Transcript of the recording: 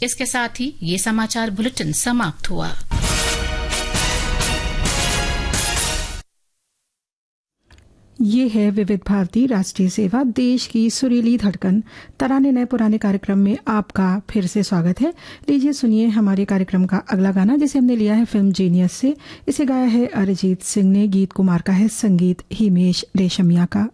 इसके साथ ही ये समाचार बुलेटिन समाप्त हुआ। ये है विविध भारती राष्ट्रीय सेवा, देश की सुरीली धड़कन। तराने नए पुराने कार्यक्रम में आपका फिर से स्वागत है। लीजिए सुनिए हमारे कार्यक्रम का अगला गाना, जिसे हमने लिया है फिल्म जीनियस से। इसे गाया है अरिजीत सिंह ने, गीत कुमार का है, संगीत हिमेश रेशमिया का।